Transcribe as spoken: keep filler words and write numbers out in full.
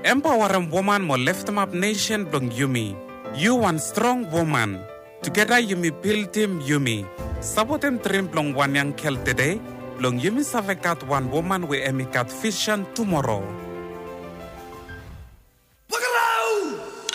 empowering woman mo lift them up nation blong Yumi. You one strong woman. Together Yumi build him Yumi. Sabotem dream blong one young kel today. Blong Yumi savekat one woman we emikat vision tomorrow.